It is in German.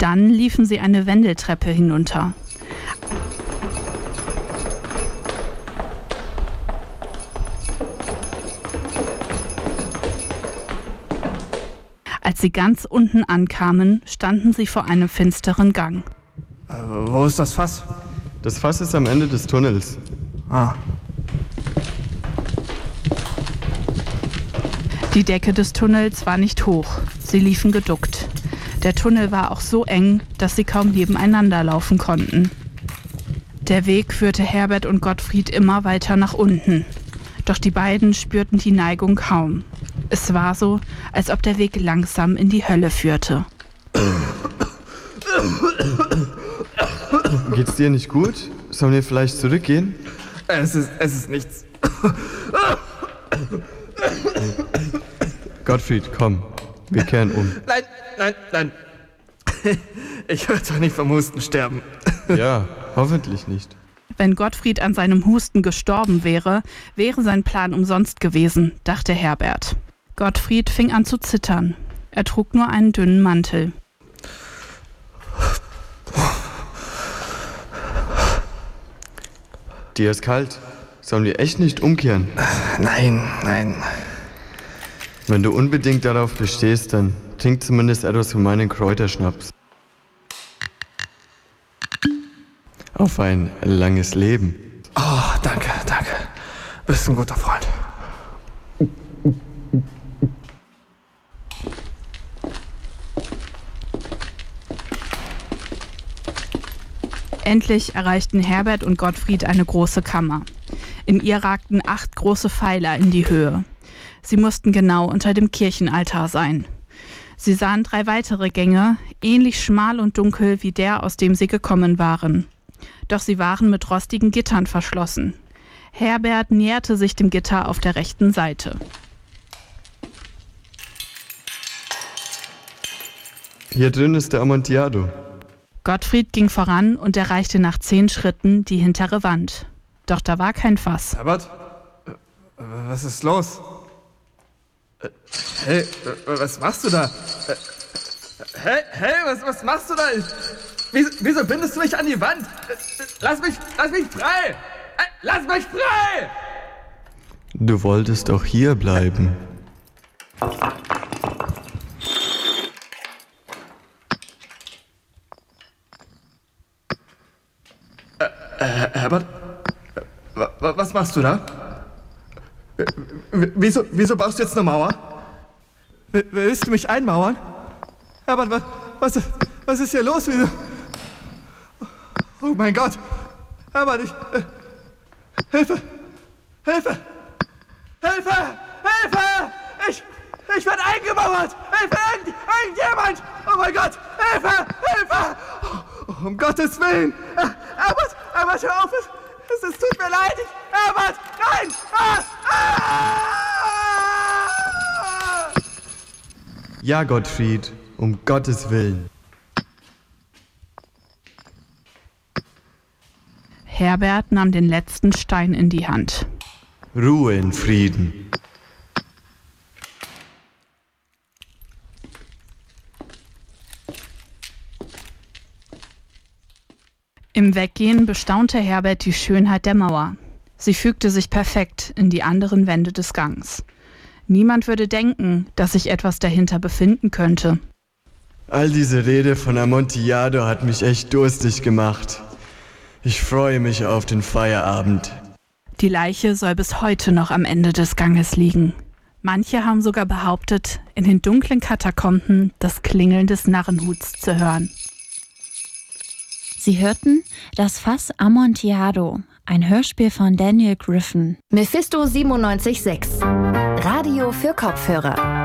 Dann liefen sie eine Wendeltreppe hinunter. Als sie ganz unten ankamen, standen sie vor einem finsteren Gang. Wo ist das Fass? Das Fass ist am Ende des Tunnels. Ah. Die Decke des Tunnels war nicht hoch. Sie liefen geduckt. Der Tunnel war auch so eng, dass sie kaum nebeneinander laufen konnten. Der Weg führte Herbert und Gottfried immer weiter nach unten. Doch die beiden spürten die Neigung kaum. Es war so, als ob der Weg langsam in die Hölle führte. Geht's dir nicht gut? Sollen wir vielleicht zurückgehen? Es ist nichts. Gottfried, komm. Wir kehren um. Nein. Ich würde doch nicht vom Husten sterben. Ja, hoffentlich nicht. Wenn Gottfried an seinem Husten gestorben wäre, wäre sein Plan umsonst gewesen, dachte Herbert. Gottfried fing an zu zittern. Er trug nur einen dünnen Mantel. Dir ist kalt. Sollen wir echt nicht umkehren? Nein. Wenn du unbedingt darauf bestehst, dann trink zumindest etwas von meinem Kräuterschnaps. Auf ein langes Leben. Oh, danke. Bist ein guter Freund. Endlich erreichten Herbert und Gottfried eine große Kammer. In ihr ragten 8 große Pfeiler in die Höhe. Sie mussten genau unter dem Kirchenaltar sein. Sie sahen 3 weitere Gänge, ähnlich schmal und dunkel wie der, aus dem sie gekommen waren. Doch sie waren mit rostigen Gittern verschlossen. Herbert näherte sich dem Gitter auf der rechten Seite. Hier drin ist der Amontillado. Gottfried ging voran und erreichte nach 10 Schritten die hintere Wand. Doch da war kein Fass. Herbert? Was ist los? Hey, was machst du da? Hey, was machst du da? Wieso bindest du mich an die Wand? Lass mich frei! Lass mich frei! Du wolltest doch hier bleiben. Herbert? Was machst du da? Wieso baust du jetzt eine Mauer? Willst du mich einmauern? Herbert, was ist hier los? Wieso? Oh mein Gott! Herbert, Hilfe! Ich werde eingemauert! Hilfe! Irgendjemand! Oh mein Gott! Hilfe! Oh, um Gottes Willen! Herbert, hör auf! Es tut mir leid! Herbert! Nein! Ja, Gottfried, um Gottes Willen. Herbert nahm den letzten Stein in die Hand. Ruhe in Frieden. Im Weggehen bestaunte Herbert die Schönheit der Mauer. Sie fügte sich perfekt in die anderen Wände des Gangs. Niemand würde denken, dass sich etwas dahinter befinden könnte. All diese Rede von Amontillado hat mich echt durstig gemacht. Ich freue mich auf den Feierabend. Die Leiche soll bis heute noch am Ende des Ganges liegen. Manche haben sogar behauptet, in den dunklen Katakomben das Klingeln des Narrenhuts zu hören. Sie hörten Das Fass Amontillado, ein Hörspiel von Daniel Griffin. Mephisto 97.6 Radio für Kopfhörer.